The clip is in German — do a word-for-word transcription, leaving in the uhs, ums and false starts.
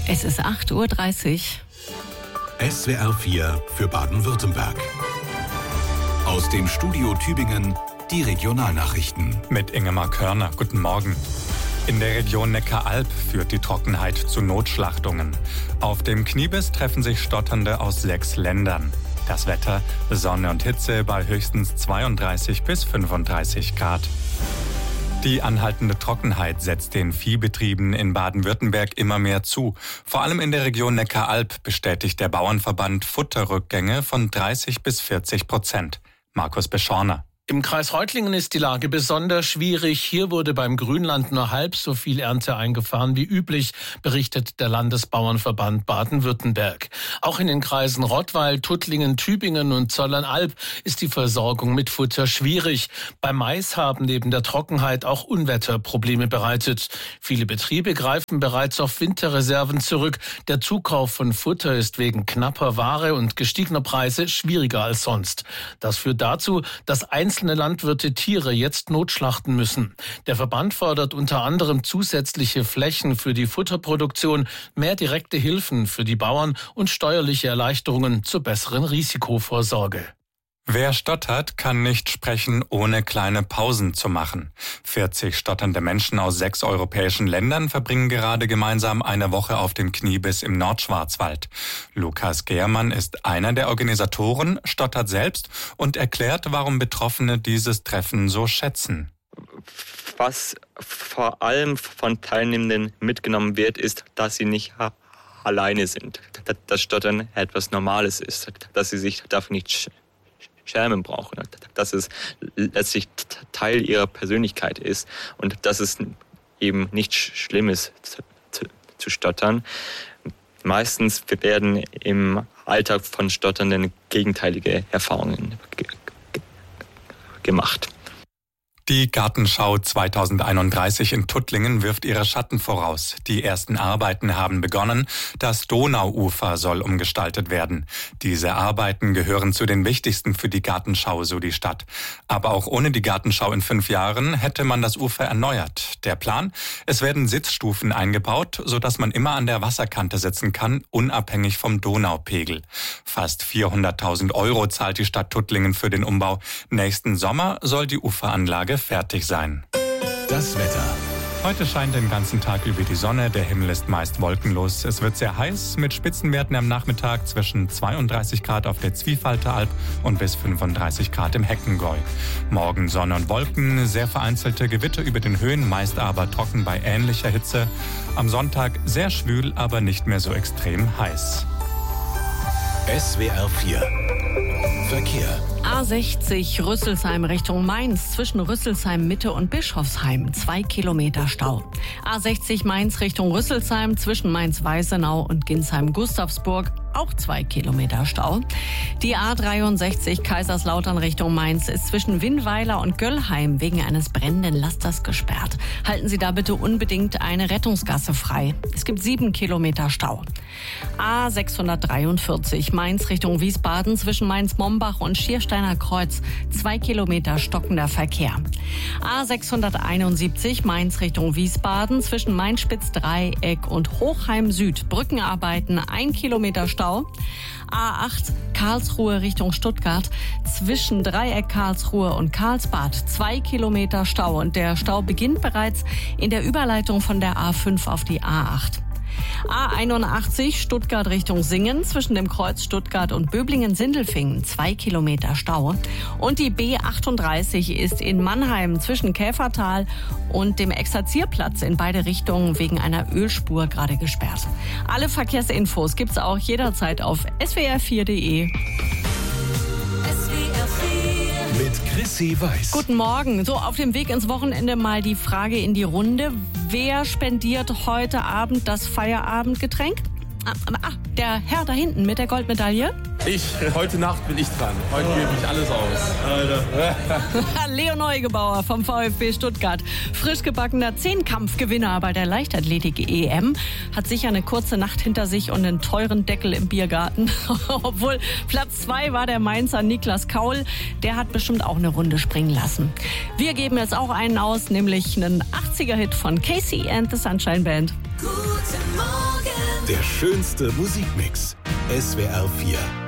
Es ist acht Uhr dreißig. S W R vier für Baden-Württemberg. Aus dem Studio Tübingen die Regionalnachrichten. Mit Ingemar Körner. Guten Morgen. In der Region Neckar-Alb führt die Trockenheit zu Notschlachtungen. Auf dem Kniebiss treffen sich Stotternde aus sechs Ländern. Das Wetter: Sonne und Hitze bei höchstens zweiunddreißig bis fünfunddreißig Grad. Die anhaltende Trockenheit setzt den Viehbetrieben in Baden-Württemberg immer mehr zu. Vor allem in der Region Neckar-Alb bestätigt der Bauernverband Futterrückgänge von dreißig bis vierzig Prozent. Markus Beschorner. Im Kreis Reutlingen ist die Lage besonders schwierig. Hier wurde beim Grünland nur halb so viel Ernte eingefahren wie üblich, berichtet der Landesbauernverband Baden-Württemberg. Auch in den Kreisen Rottweil, Tuttlingen, Tübingen und Zollernalb ist die Versorgung mit Futter schwierig. Beim Mais haben neben der Trockenheit auch Unwetter Probleme bereitet. Viele Betriebe greifen bereits auf Winterreserven zurück. Der Zukauf von Futter ist wegen knapper Ware und gestiegener Preise schwieriger als sonst. Das führt dazu, dass einzelne Einzelne Landwirte Tiere jetzt notschlachten müssen. Der Verband fordert unter anderem zusätzliche Flächen für die Futterproduktion, mehr direkte Hilfen für die Bauern und steuerliche Erleichterungen zur besseren Risikovorsorge. Wer stottert, kann nicht sprechen, ohne kleine Pausen zu machen. vierzig stotternde Menschen aus sechs europäischen Ländern verbringen gerade gemeinsam eine Woche auf dem Kniebiss im Nordschwarzwald. Lukas Gehrmann ist einer der Organisatoren, stottert selbst und erklärt, warum Betroffene dieses Treffen so schätzen. Was vor allem von Teilnehmenden mitgenommen wird, ist, dass sie nicht alleine sind. Dass Stottern etwas Normales ist, dass sie sich dafür nicht schämen brauchen, dass es letztlich Teil ihrer Persönlichkeit ist und dass es eben nichts Schlimmes zu, zu, zu stottern. Meistens werden im Alltag von Stotternden gegenteilige Erfahrungen ge- ge- gemacht. Die Gartenschau zweitausendeinunddreißig in Tuttlingen wirft ihre Schatten voraus. Die ersten Arbeiten haben begonnen. Das Donauufer soll umgestaltet werden. Diese Arbeiten gehören zu den wichtigsten für die Gartenschau, so die Stadt. Aber auch ohne die Gartenschau in fünf Jahren hätte man das Ufer erneuert. Der Plan: Es werden Sitzstufen eingebaut, sodass man immer an der Wasserkante sitzen kann, unabhängig vom Donaupegel. Fast vierhunderttausend Euro zahlt die Stadt Tuttlingen für den Umbau. Nächsten Sommer soll die Uferanlage fertig sein. Das Wetter. Heute scheint den ganzen Tag über die Sonne, der Himmel ist meist wolkenlos. Es wird sehr heiß mit Spitzenwerten am Nachmittag zwischen zweiunddreißig Grad auf der Zwiefalter-Alb und bis fünfunddreißig Grad im Heckengäu. Morgen Sonne und Wolken, sehr vereinzelte Gewitter über den Höhen, meist aber trocken bei ähnlicher Hitze. Am Sonntag sehr schwül, aber nicht mehr so extrem heiß. S W R vier Verkehr. A sechzig Rüsselsheim Richtung Mainz zwischen Rüsselsheim Mitte und Bischofsheim. Zwei Kilometer Stau. A sechzig Mainz Richtung Rüsselsheim zwischen Mainz-Weißenau und Ginsheim-Gustavsburg. Auch zwei Kilometer Stau. Die A dreiundsechzig Kaiserslautern Richtung Mainz ist zwischen Winnweiler und Göllheim wegen eines brennenden Lasters gesperrt. Halten Sie da bitte unbedingt eine Rettungsgasse frei. Es gibt sieben Kilometer Stau. A sechshundertdreiundvierzig Mainz Richtung Wiesbaden zwischen Mainz-Mombach und Schiersteiner Kreuz. Zwei Kilometer stockender Verkehr. A sechshunderteinundsiebzig Mainz Richtung Wiesbaden zwischen Mainz-Spitz-Dreieck und Hochheim Süd. Brückenarbeiten, ein Kilometer Stau. A acht Karlsruhe Richtung Stuttgart zwischen Dreieck Karlsruhe und Karlsbad. Zwei Kilometer Stau und der Stau beginnt bereits in der Überleitung von der A fünf auf die A acht. A einundachtzig Stuttgart Richtung Singen zwischen dem Kreuz Stuttgart und Böblingen-Sindelfingen. Zwei Kilometer Stau. Und die B achtunddreißig ist in Mannheim zwischen Käfertal und dem Exerzierplatz in beide Richtungen wegen einer Ölspur gerade gesperrt. Alle Verkehrsinfos gibt's auch jederzeit auf s w r vier punkt d e. Mit Chrissy Weiß. Guten Morgen. So, auf dem Weg ins Wochenende mal die Frage in die Runde. Wer spendiert heute Abend das Feierabendgetränk? Ah, ah, der Herr da hinten mit der Goldmedaille. Ich, heute Nacht bin ich dran. Heute gebe ich alles aus. Alter. Leo Neugebauer vom VfB Stuttgart. Frisch gebackener Zehnkampfgewinner bei der Leichtathletik-E M. Hat sicher eine kurze Nacht hinter sich und einen teuren Deckel im Biergarten. Obwohl Platz zwei war der Mainzer Niklas Kaul. Der hat bestimmt auch eine Runde springen lassen. Wir geben jetzt auch einen aus, nämlich einen achtziger-Hit von Casey and the Sunshine Band. Guten Morgen Der schönste Musikmix. S W R vier.